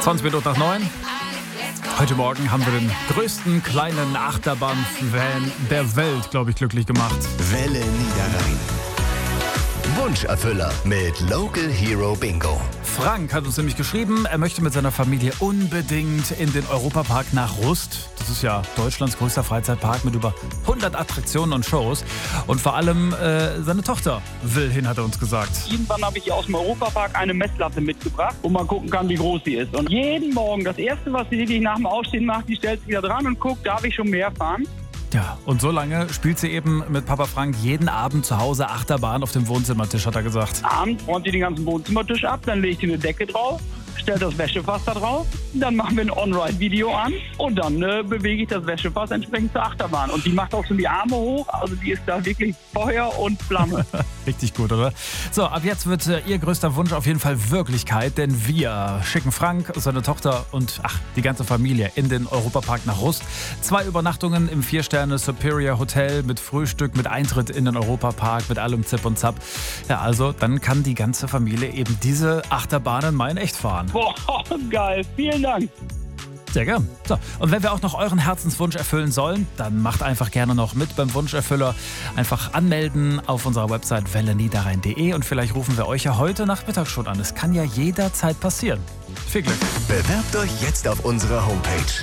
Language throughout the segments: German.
20 Minuten nach 9. Heute Morgen haben wir den größten kleinen Achterbahn-Fan der Welt, glaube ich, glücklich gemacht. Welle Niederrhein. Wunscherfüller mit Local Hero Bingo. Frank hat uns nämlich geschrieben, er möchte mit seiner Familie unbedingt in den Europapark nach Rust. Das ist ja Deutschlands größter Freizeitpark mit über 100 Attraktionen und Shows. Und vor allem seine Tochter will hin, hat er uns gesagt. Irgendwann habe ich hier aus dem Europapark eine Messlatte mitgebracht, wo man gucken kann, wie groß sie ist. Und jeden Morgen, das Erste, was sie wirklich nach dem Aufstehen macht, die stellt sich wieder dran und guckt, darf ich schon mehr fahren? Ja, und so lange spielt sie eben mit Papa Frank jeden Abend zu Hause Achterbahn auf dem Wohnzimmertisch, hat er gesagt. Abends räumt sie den ganzen Wohnzimmertisch ab, dann legt sie eine Decke drauf, stellt das Wäschefass da drauf, dann machen wir ein On-Ride-Video an und dann bewege ich das Wäschefass entsprechend zur Achterbahn. Und die macht auch schon die Arme hoch, also die ist da wirklich Feuer und Flamme. Richtig gut, oder? So, ab jetzt wird ihr größter Wunsch auf jeden Fall Wirklichkeit, denn wir schicken Frank, seine Tochter und die ganze Familie in den Europapark nach Rust. 2 Übernachtungen im 4-Sterne Superior Hotel mit Frühstück, mit Eintritt in den Europapark, mit allem Zip und Zap. Ja, also dann kann die ganze Familie eben diese Achterbahnen mal in echt fahren. Boah, geil, vielen Dank. Sehr gern. So, und wenn wir auch noch euren Herzenswunsch erfüllen sollen, dann macht einfach gerne noch mit beim Wunscherfüller. Einfach anmelden auf unserer Website welleniederrhein.de und vielleicht rufen wir euch ja heute Nachmittag schon an. Es kann ja jederzeit passieren. Viel Glück. Bewerbt euch jetzt auf unserer Homepage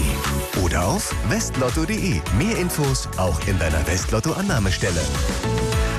welleniederrhein.de oder auf westlotto.de. Mehr Infos auch in deiner Westlotto-Annahmestelle.